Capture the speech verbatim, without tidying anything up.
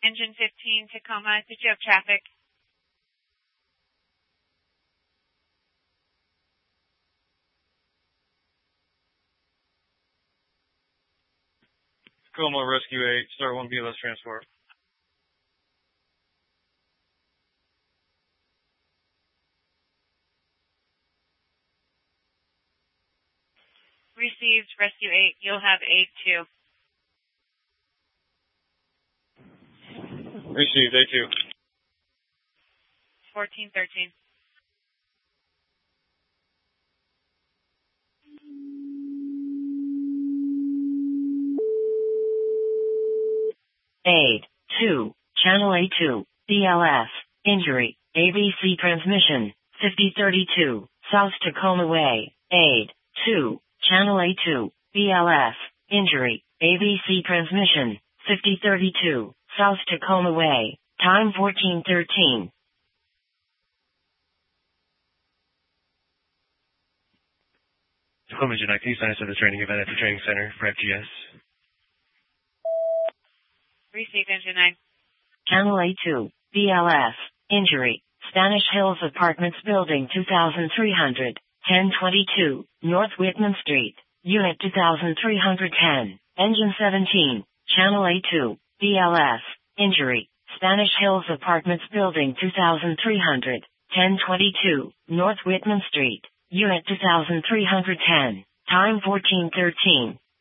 Engine fifteen, Tacoma, did you have traffic? Tacoma Rescue eight, Start one B L S transport. Received, Rescue eight, you'll have aid two. Received, A two. fourteen thirteen. Aid two, Channel A two, B L S, injury, A B C transmission, fifty thirty-two, South Tacoma Way, Aid two, Channel A two, B L S, injury, A B C transmission, fifty thirty-two, South Tacoma Way, time fourteen thirteen. Tacoma Engine nine, can you sign us to the training event at the training center for F G S? Received, Engine nine. Channel A two, B L S, injury, Spanish Hills Apartments Building two thousand three hundred, ten twenty-two, North Whitman Street, Unit two thousand three hundred ten, Engine seventeen, Channel A two, B L S, injury, Spanish Hills Apartments Building two thousand three hundred, ten twenty-two, North Whitman Street, Unit two thousand three hundred ten, time fourteen thirteen.